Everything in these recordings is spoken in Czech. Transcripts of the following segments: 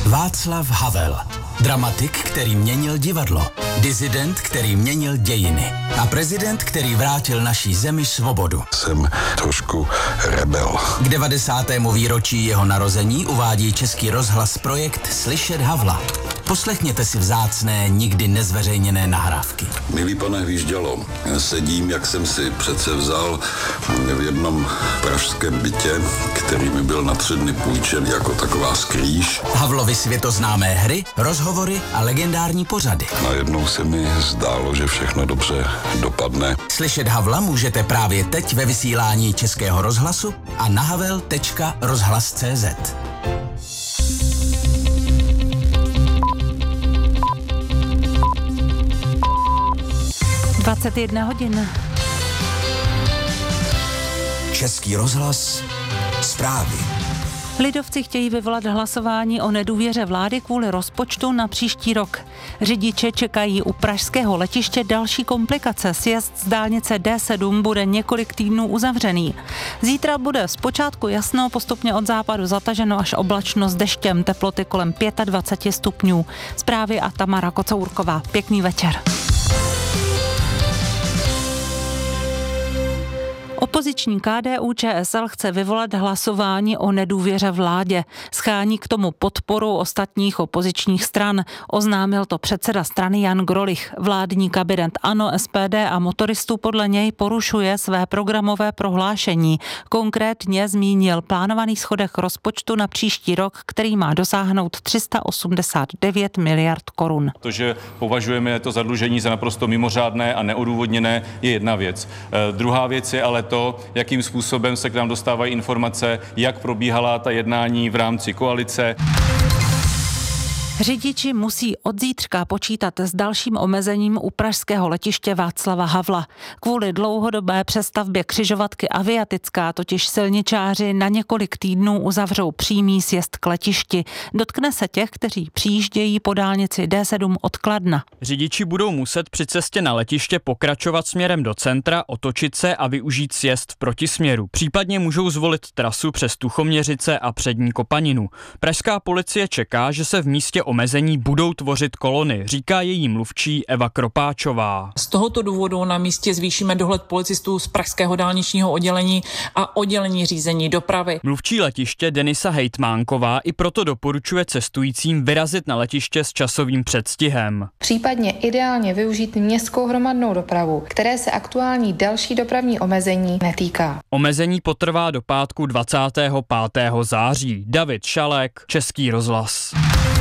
Václav Havel. Dramatik, který měnil divadlo. Disident, který měnil dějiny. A prezident, který vrátil naší zemi svobodu. Jsem trošku rebel. K 90. výročí jeho narození uvádí Český rozhlas projekt Slyšet Havla. Poslechněte si vzácné, nikdy nezveřejněné nahrávky. Milý pane Hvíždělo, sedím, jak jsem si přece vzal v jednom pražském bytě, který mi byl na 3 dny půjčen jako taková skrýš. Havlovy světoznámé hry, rozhovory a legendární pořady. Najednou se mi zdálo, že všechno dobře dopadne. Slyšet Havla můžete právě teď ve vysílání Českého rozhlasu a na havel.rozhlas.cz. 21 hodin. Český rozhlas, zprávy. Lidovci chtějí vyvolat hlasování o nedůvěře vlády kvůli rozpočtu na příští rok. Řidiče čekají u pražského letiště další komplikace. Sjezd z dálnice D7 bude několik týdnů uzavřený. Zítra bude zpočátku jasno, postupně od západu zataženo až oblačno s deštěm, teploty kolem 25 stupňů. Zprávy a Tamara Kocourková. Pěkný večer. Opoziční KDU-ČSL chce vyvolat hlasování o nedůvěře vládě. Schání k tomu podporu ostatních opozičních stran. Oznámil to předseda strany Jan Grolich. Vládní kabinet ANO, SPD a motoristů podle něj porušuje své programové prohlášení. Konkrétně zmínil plánovaný schodek rozpočtu na příští rok, který má dosáhnout 389 miliard korun. To, že považujeme to zadlužení za naprosto mimořádné a neodůvodněné, je jedna věc. Druhá věc je ale to, jakým způsobem se k nám dostávají informace, jak probíhala ta jednání v rámci koalice. Řidiči musí od zítřka počítat s dalším omezením u pražského letiště Václava Havla. Kvůli dlouhodobé přestavbě křižovatky Aviatická totiž silničáři na několik týdnů uzavřou přímý sjezd k letišti. Dotkne se těch, kteří přijíždějí po dálnici D7 od Kladna. Řidiči budou muset při cestě na letiště pokračovat směrem do centra, otočit se a využít sjezd v protisměru. Případně můžou zvolit trasu přes Tuchoměřice a Přední Kopaninu. Pražská policie čeká, že se v místě omezení budou tvořit kolony, říká její mluvčí Eva Kropáčová. Z tohoto důvodu na místě zvýšíme dohled policistů z pražského dálničního oddělení a oddělení řízení dopravy. Mluvčí letiště Denisa Hejtmánková i proto doporučuje cestujícím vyrazit na letiště s časovým předstihem. Případně ideálně využít městskou hromadnou dopravu, které se aktuální další dopravní omezení netýká. Omezení potrvá do pátku 25. září. David Šalek, Český rozhlas.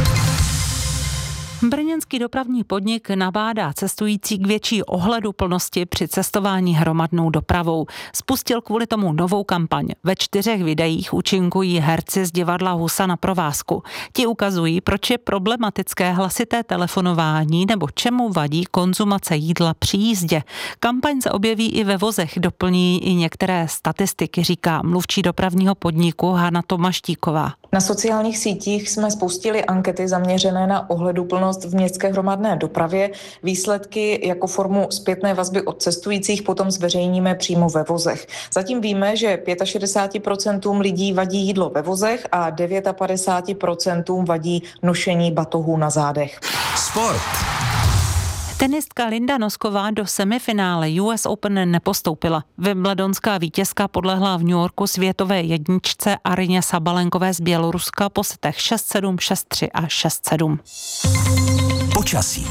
Brněnský dopravní podnik nabádá cestující k větší ohleduplnosti při cestování hromadnou dopravou. Spustil kvůli tomu novou kampaň. Ve 4 videích účinkují herci z divadla Husa na provázku. Ti ukazují, proč je problematické hlasité telefonování nebo čemu vadí konzumace jídla při jízdě. Kampaň se objeví i ve vozech, doplní i některé statistiky, říká mluvčí dopravního podniku Hana Tomaštíková. Na sociálních sítích jsme spustili ankety zaměřené na ohleduplnost v městské hromadné dopravě. Výsledky jako formu zpětné vazby od cestujících potom zveřejníme přímo ve vozech. Zatím víme, že 65% lidí vadí jídlo ve vozech a 59% vadí nošení batohů na zádech. Sport. Tenistka Linda Nosková do semifinále US Open nepostoupila. Wimbledonská vítězka podlehla v New Yorku světové jedničce Aryně Sabalenkové z Běloruska po setech 6-7, 6-3 a 6-7. Počasí.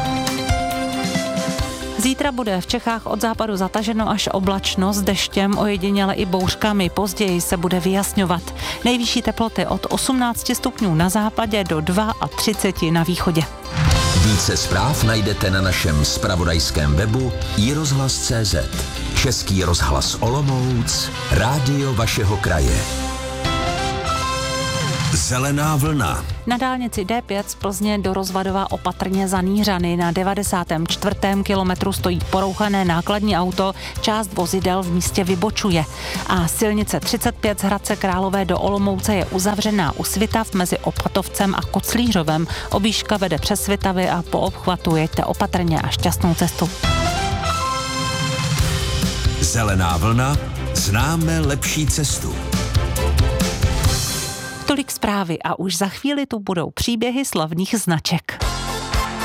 Zítra bude v Čechách od západu zataženo až oblačno s deštěm, ojediněle i bouřkami. Později se bude vyjasňovat. Nejvyšší teploty od 18 stupňů na západě do 32 na východě. Více zpráv najdete na našem zpravodajském webu iRozhlas.cz. Český rozhlas Olomouc, rádio vašeho kraje. Zelená vlna. Na dálnici D5 z Plzně do Rozvadova opatrně za Nířany. Na 94. kilometru stojí porouchané nákladní auto, část vozidel v místě vybočuje. A silnice 35 z Hradce Králové do Olomouce je uzavřená u Svitav mezi Opatovcem a Koclířovem. Objížďka vede přes Svitavy a po obchvatu jeďte opatrně a šťastnou cestu. Zelená vlna. Známe lepší cestu. Tolik zprávy a už za chvíli tu budou příběhy slavných značek.